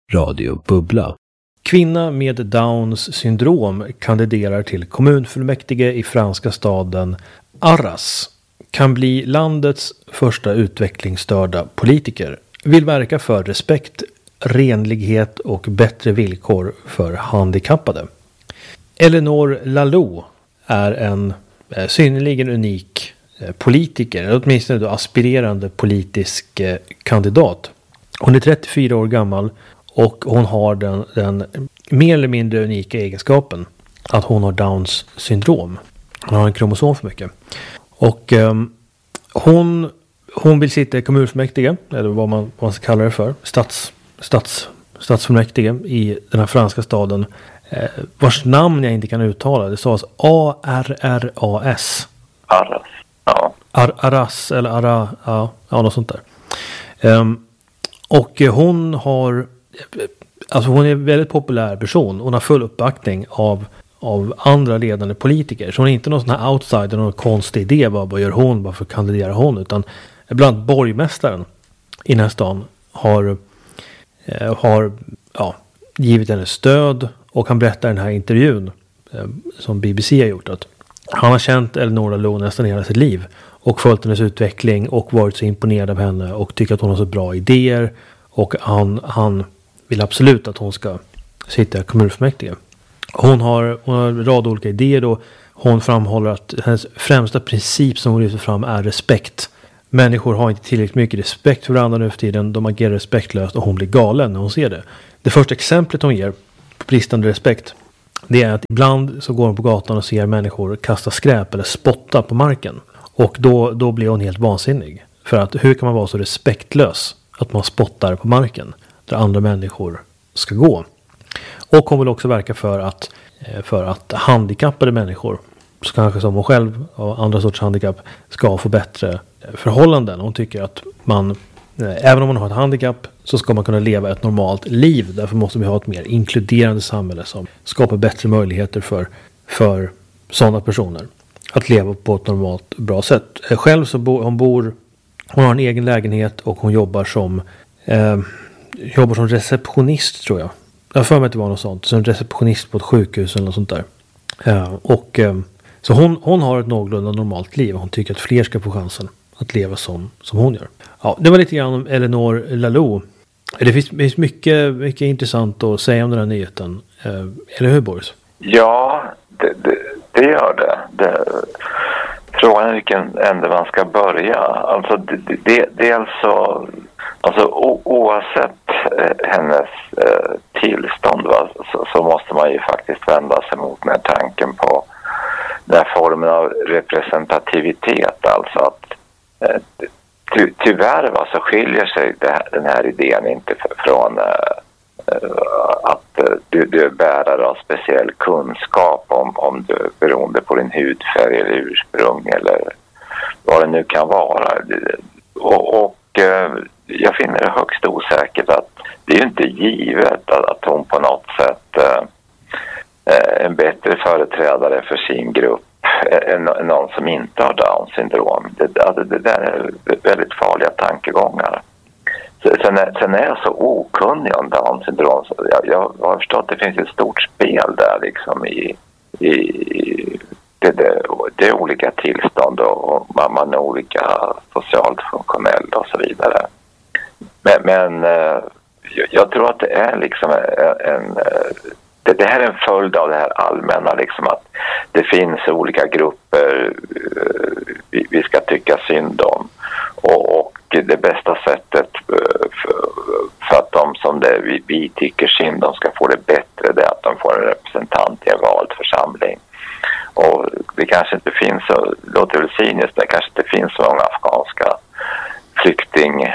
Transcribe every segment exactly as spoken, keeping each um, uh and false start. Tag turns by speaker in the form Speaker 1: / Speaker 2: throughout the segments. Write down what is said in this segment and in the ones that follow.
Speaker 1: Radio Bubbla. Kvinna med Downs syndrom kandiderar till kommunfullmäktige i franska staden Arras. Kan bli landets första utvecklingsstörda politiker. Vill verka för respekt, renlighet och bättre villkor för handikappade. Eleanor Lalou är en eh, synnerligen unik eh, politiker, eller åtminstone då aspirerande politisk eh, kandidat. Hon är trettiofyra år gammal och hon har den, den mer eller mindre unika egenskapen att hon har Downs syndrom. Hon har en kromosom för mycket. Och eh, hon, hon vill sitta i kommunfullmäktige, eller vad man, vad man ska kalla det för, stats, stats, stadsfullmäktige i den här franska staden. Eh, vars namn jag inte kan uttala. Det sades A R R A S.
Speaker 2: Arras, ja.
Speaker 1: Ar- Arras eller Ara, ja, ja, något sånt där. Um, och hon har, alltså hon är en väldigt populär person. Hon har full uppbackning av, av andra ledande politiker. Så hon är inte någon sån här outsider, någon konstig idé. Vad, vad gör hon? Varför kandiderar hon? Utan bland borgmästaren i den här stan har, eh, har ja, givit henne stöd. Och han berättar i den här intervjun eh, som B B C har gjort att han har känt Eleanor Lalou nästan hela sitt liv och följt hennes utveckling och varit så imponerad av henne och tycker att hon har så bra idéer och han, han vill absolut att hon ska sitta i kommunfullmäktige. Hon har, hon har en rad olika idéer och hon framhåller att hennes främsta princip som hon lyfter fram är respekt. Människor har inte tillräckligt mycket respekt för varandra nu för tiden. De agerar respektlöst och hon blir galen när hon ser det. Det första exemplet hon ger på bristande respekt, det är att ibland så går hon på gatan och ser människor kasta skräp eller spotta på marken. Och då, då blir hon helt vansinnig. För att hur kan man vara så respektlös att man spottar på marken där andra människor ska gå? Och hon vill också verka för att, för att handikappade människor, så kanske som hon själv och andra sorts handikapp, ska få bättre förhållanden. Hon tycker att man, även om man har ett handikapp, så ska man kunna leva ett normalt liv. Därför måste vi ha ett mer inkluderande samhälle som skapar bättre möjligheter för, för sådana personer att leva på ett normalt bra sätt. Själv så bor hon, bor, hon har en egen lägenhet och hon jobbar som eh, jobbar som receptionist, tror jag. Jag har för mig att det var något sånt. Som receptionist på ett sjukhus eller något sånt där. Eh, och, eh, så hon, hon har ett någorlunda normalt liv. Hon tycker att fler ska få chansen att leva som, som hon gör. Ja, det var lite grann om Eleanor Lalou. Det finns, det finns mycket, mycket intressant att säga om den här nyheten. Eh, eller hur, Boris?
Speaker 2: Ja, det, det, det gör det. det. Frågan är vilken ände man ska börja. Alltså, det, det, det är alltså, alltså o, oavsett eh, hennes eh, tillstånd, va, så, så måste man ju faktiskt vända sig mot den här tanken på den här formen av representativitet. Alltså att eh, ty, tyvärr va, så skiljer sig det här, den här idén inte från eh, att du, du är bärare av speciell kunskap om, om du, beroende på din hudfärg eller ursprung eller vad det nu kan vara. Och, och jag finner det högst osäkert att det är ju inte givet att, att hon på något sätt är en bättre företrädare för sin grupp än, än någon som inte har Downs syndrom. Det, alltså det där är väldigt farliga tankegångar. Sen är, sen är jag så okunnig om Downs syndrom. Så jag, jag har förstått att det finns ett stort spel där liksom i, i det, det, det är olika tillstånd och man, man är olika socialt funktionell och så vidare. Men, men jag tror att det är liksom en, en det, det här är en följd av det här allmänna liksom att det finns olika grupper vi, vi ska tycka synd om och, och det bästa sättet för, för att de som det vi, vi tycker synd de ska få det bättre, det är att de får en representant i en vald församling. Och det kanske inte finns, så låter väl cyniskt, det kanske inte finns så många afghanska flyktingpojkar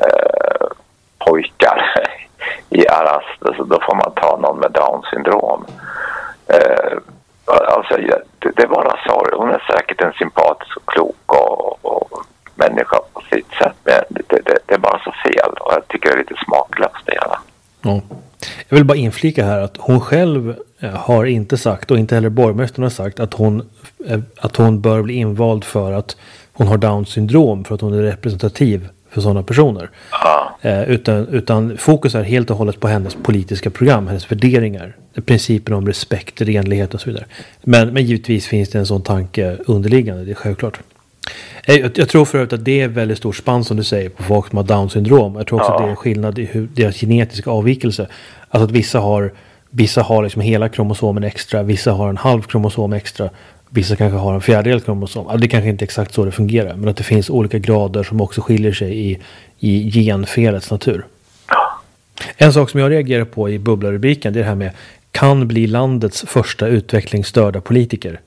Speaker 2: eh, i Arras, så då får man ta någon med Downs syndrom. Eh, alltså det, det är bara sorg. Hon är säkert en sympatisk och klok och, och människa på sitt sätt, men det, det, det är bara så fel och jag tycker det är lite smaklöst det hela.
Speaker 1: Ja. Jag vill bara inflika här att hon själv har inte sagt och inte heller borgmästaren har sagt att hon, att hon bör bli invald för att hon har Downs syndrom, för att hon är representativ för sådana personer.
Speaker 2: Ja.
Speaker 1: Eh, utan, utan fokus är helt och hållet på hennes politiska program, hennes värderingar, principen om respekt, renlighet och så vidare. Men, men givetvis finns det en sån tanke underliggande, det är självklart. Jag, jag tror förut att det är väldigt stor spann som du säger på folk som har Down-syndrom. Jag tror också ja. att det är skillnad i hur deras genetiska avvikelse. Alltså att vissa har, vissa har liksom hela kromosomen extra, vissa har en halv kromosom extra, vissa kanske har en fjärdedel kromosom. Alltså det kanske inte är exakt så det fungerar, men att det finns olika grader som också skiljer sig i, i genfelets natur. En sak som jag reagerar på i bubblarubriken, det är det här med kan bli landets första utvecklingsstörda politiker.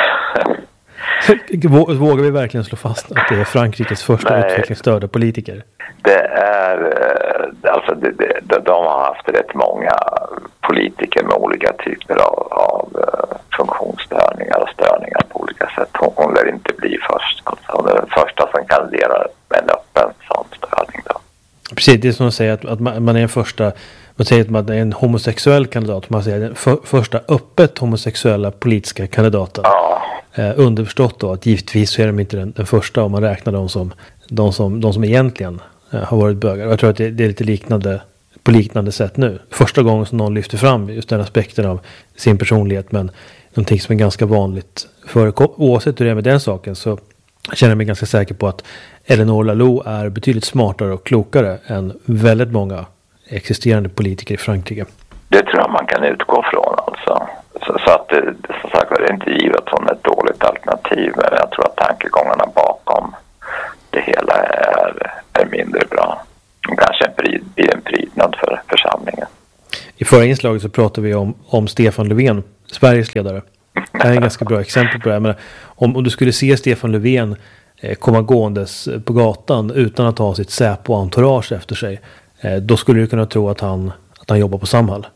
Speaker 1: Vågar vi verkligen slå fast att det är Frankrikes första Nej, utvecklingsstörda politiker?
Speaker 2: Det är, alltså det, det, de har haft rätt många politiker med olika typer av, av funktionsstörningar och störningar på olika sätt. Hon, hon lär inte bli först. Alltså hon är den första som kandiderar med en öppen sån störning då.
Speaker 1: Precis, det är som att säga att, att man är en första, man säger att man är en homosexuell kandidat, man säger den för, första öppet homosexuella politiska kandidaten.
Speaker 2: Ja.
Speaker 1: Eh, underförstått då att givetvis så är de inte den, den första om man räknar dem som de som, de som egentligen eh, har varit bögar. Och jag tror att det, det är lite liknande på liknande sätt nu. Första gången som någon lyfter fram just den aspekten av sin personlighet, men någonting som är ganska vanligt förekom. Oavsett hur det är med den saken så känner jag mig ganska säker på att Eleanor Lalou är betydligt smartare och klokare än väldigt många existerande politiker i Frankrike.
Speaker 2: Det tror jag man kan utgå från alltså. Så, så att det, som sagt, det är inte givet som ett dåligt alternativ, men jag tror att tankegångarna bakom det hela är, är mindre bra. Kanske en pryd, blir en prydnad för församlingen.
Speaker 1: I förra inslaget så pratade vi om, om Stefan Löfven, Sveriges ledare. Det här är en ganska bra exempel på det här. Men om, om du skulle se Stefan Löfven eh, komma gåendes på gatan utan att ha sitt Säpo-entourage efter sig, eh, då skulle du kunna tro att han, att han jobbar på Samhall.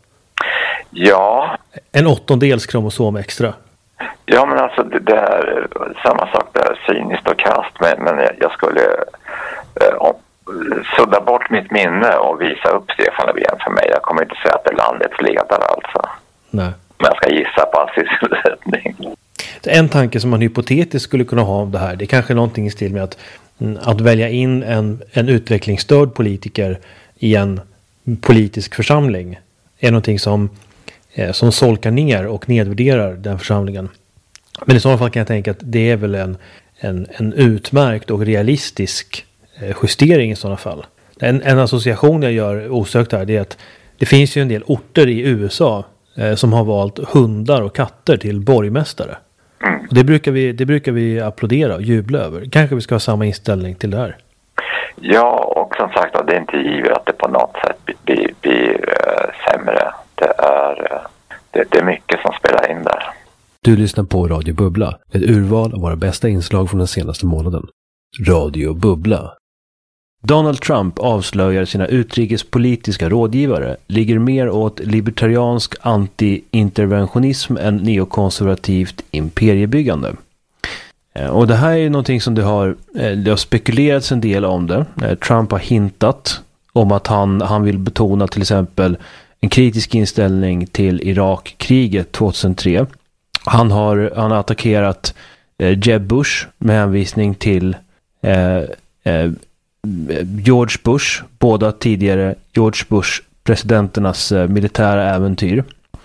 Speaker 2: Ja.
Speaker 1: En åttondels kromosom extra.
Speaker 2: Ja, men alltså det, det är samma sak där, cyniskt och kast, men, men jag, jag skulle eh, om, sudda bort mitt minne och visa upp Stefan Löfven för mig. Jag kommer inte säga att det är landets ledare alltså.
Speaker 1: Nej.
Speaker 2: Men jag ska gissa på hans sysselsättning.
Speaker 1: En tanke som man hypotetiskt skulle kunna ha om det här, det är kanske någonting i stil med att, att välja in en, en utvecklingsstörd politiker i en politisk församling är någonting som, eh, som solkar ner och nedvärderar den församlingen. Men i så fall kan jag tänka att det är väl en, en, en utmärkt och realistisk eh, justering i sådana fall. En, en association jag gör osökt här, det är att det finns ju en del orter i U S A eh, som har valt hundar och katter till borgmästare. Och det brukar vi, det brukar vi applådera och jubla över. Kanske vi ska ha samma inställning till det här.
Speaker 2: Ja, och som sagt, det är inte givet att det på något sätt blir, blir, blir uh, sämre. Det är, uh, det, det är mycket som spelar in där.
Speaker 3: Du lyssnar på Radio Bubbla, ett urval av våra bästa inslag från den senaste månaden. Radio Bubbla. Donald Trump avslöjar sina utrikespolitiska rådgivare, ligger mer åt libertariansk anti-interventionism än neokonservativt imperiebyggande. Och det här är ju någonting som det har, det har spekulerats en del om det. Trump har hintat om att han, han vill betona till exempel en kritisk inställning till Irakkriget tjugohundratre. Han har, han har attackerat Jeb Bush med hänvisning till eh, eh, George Bush, båda tidigare George Bush presidenternas eh, militära äventyr.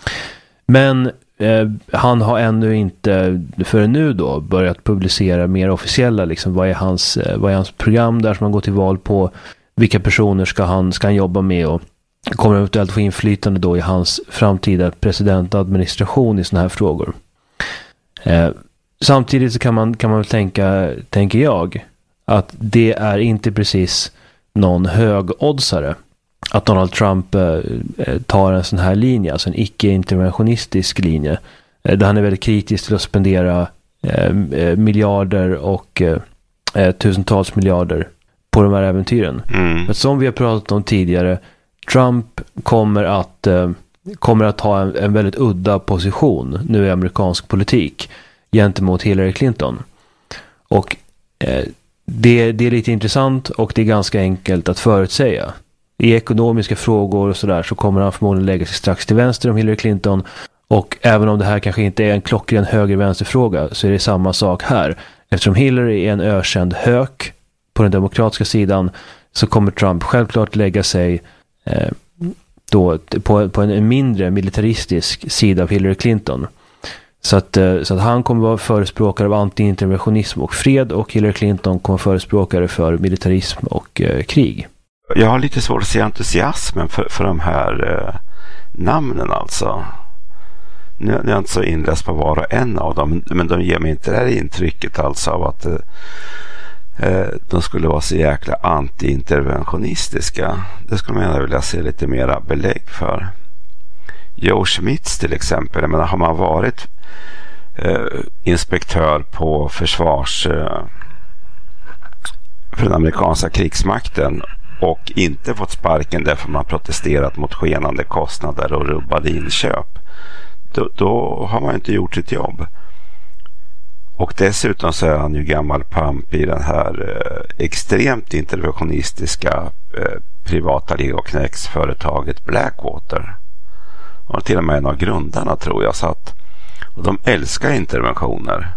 Speaker 3: Men eh, han har ännu inte förrän nu då börjat publicera mer officiella liksom, vad är hans, eh, vad är hans program där som han går till val på, vilka personer ska han, ska han jobba med och kommer eventuellt få inflytande då i hans framtida presidentadministration i såna här frågor. Eh, samtidigt så kan man, kan man väl tänka, tänker jag, att det är inte precis någon högoddsare att Donald Trump eh, tar en sån här linje, alltså en icke-interventionistisk linje, eh, där han är väldigt kritisk till att spendera eh, miljarder och eh, tusentals miljarder på de här äventyren. Mm. Men som vi har pratat om tidigare, Trump kommer att, eh, kommer att ha en, en väldigt udda position nu i amerikansk politik gentemot Hillary Clinton. Och eh, Det, det är lite intressant och det är ganska enkelt att förutsäga. I ekonomiska frågor och sådär så kommer han förmodligen lägga sig strax till vänster om Hillary Clinton. Och även om det här kanske inte är en klockren höger-vänster-fråga så är det samma sak här. Eftersom Hillary är en ökänd hök på den demokratiska sidan så kommer Trump självklart lägga sig eh, då på, på en mindre militaristisk sida av Hillary Clinton. Så att, så att han kommer vara förespråkare av anti-interventionism och fred, och Hillary Clinton kommer förespråkare för militarism och eh, krig.
Speaker 4: Jag har lite svårt att se entusiasmen för, för de här eh, namnen alltså. Nu, nu är jag inte så inläst på var och en av dem, men de ger mig inte det här intrycket alltså av att eh, de skulle vara så jäkla anti-interventionistiska. Det skulle man gärna vilja se lite mera belägg för. Joe Schmitz till exempel, jag menar, har man varit eh, inspektör på försvars eh, för den amerikanska krigsmakten och inte fått sparken därför man protesterat mot skenande kostnader och rubbade inköp, då, då har man inte gjort sitt jobb. Och dessutom så är han ju gammal pamp i den här eh, extremt interventionistiska eh, privata legoknäcksföretaget Blackwater. Och till och med en av grundarna tror jag, så att och de älskar interventioner.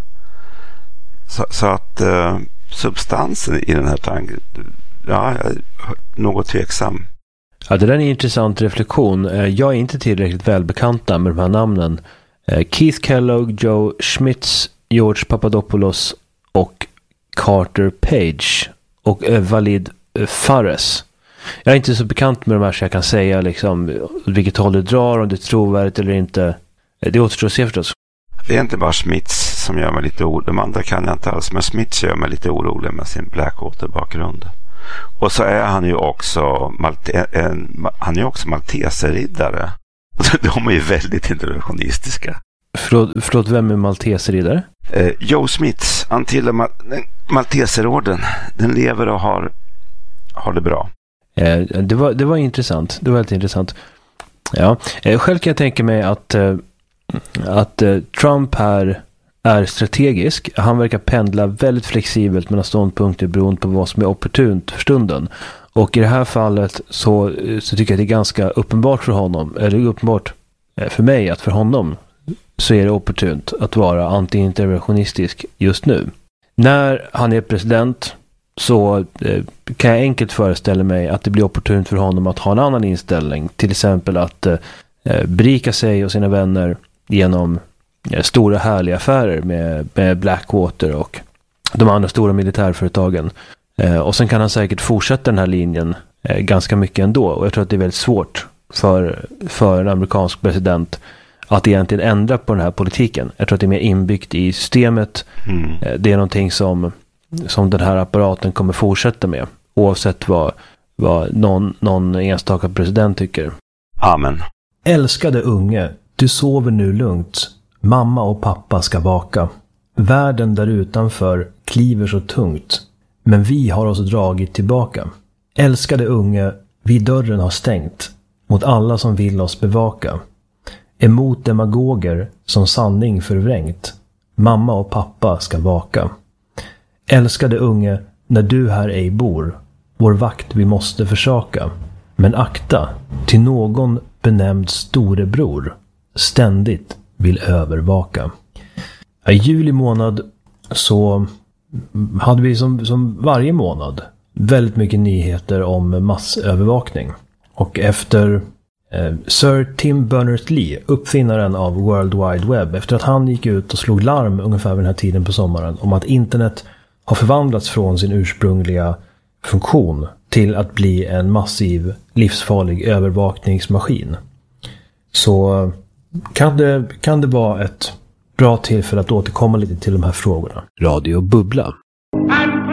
Speaker 4: Så, så att eh, substansen i den här tanken, ja, jag är något tveksam.
Speaker 3: Ja, det där är en intressant reflektion. Jag är inte tillräckligt välbekanta med de här namnen. Keith Kellogg, Joe Schmitz, George Papadopoulos och Carter Page och Walid Fares. Jag är inte så bekant med de här så jag kan säga liksom vilket håll det drar, om det är trovärdigt eller inte. Det återstår att se förstås.
Speaker 4: Det är inte bara Schmitz som gör mig lite orolig. De andra kan jag inte alls, men Schmitz gör mig lite orolig med sin Blackwater-bakgrund. Och så är han ju också Malte- en, han är också malteserriddare. De är ju väldigt interventionistiska.
Speaker 3: Förlåt, förlåt vem är malteserriddare?
Speaker 4: Eh, Joe Schmitz, han tillhör Mal- Malteserorden. Den lever och har, har det bra.
Speaker 3: Eh, det, var, det var intressant. Det var väldigt intressant. Ja. Eh, själv kan jag tänka mig att, eh, att eh, Trump här är strategisk. Han verkar pendla väldigt flexibelt mellan ståndpunkter beroende på vad som är opportunt för stunden. Och i det här fallet så, så tycker jag att det är ganska uppenbart för honom, eller uppenbart för mig att för honom så är det opportunt att vara anti-interventionistisk just nu. När han är president så eh, kan jag enkelt föreställa mig att det blir opportunt för honom att ha en annan inställning. Till exempel att eh, berika sig och sina vänner genom eh, stora härliga affärer med, med Blackwater och de andra stora militärföretagen. Eh, och sen kan han säkert fortsätta den här linjen eh, ganska mycket ändå. Och jag tror att det är väldigt svårt för, för en amerikansk president att egentligen ändra på den här politiken. Jag tror att det är mer inbyggt i systemet. Mm. Eh, det är någonting som, som den här apparaten kommer fortsätta med. Oavsett vad, vad någon, någon enstaka president tycker.
Speaker 4: Amen.
Speaker 5: Älskade unge, du sover nu lugnt. Mamma och pappa ska vaka. Världen där utanför kliver så tungt. Men vi har oss dragit tillbaka. Älskade unge, vi dörren har stängt. Mot alla som vill oss bevaka. Emot demagoger som sanning förvrängt. Mamma och pappa ska vaka. Älskade unge, när du här ej bor. Vår vakt vi måste försaka. Men akta, till någon benämnd storebror. Ständigt vill övervaka. I juli månad så hade vi som, som varje månad väldigt mycket nyheter om massövervakning. Och efter eh, Sir Tim Berners-Lee, uppfinnaren av World Wide Web, efter att han gick ut och slog larm ungefär vid den här tiden på sommaren om att internet har förvandlats från sin ursprungliga funktion till att bli en massiv livsfarlig övervakningsmaskin, så kan det, kan det vara ett bra tillfälle att återkomma lite till de här frågorna.
Speaker 3: Radio Bubbla.